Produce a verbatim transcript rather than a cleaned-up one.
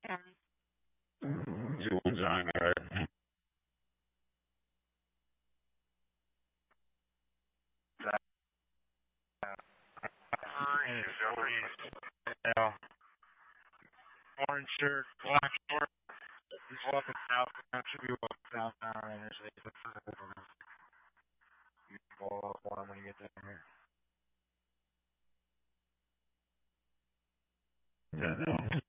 Jules on there. Yeah. Orange shirt, black short. He's walking south. That should be walking south now. Interstate. You can blow up one when you get down here. Yeah, no.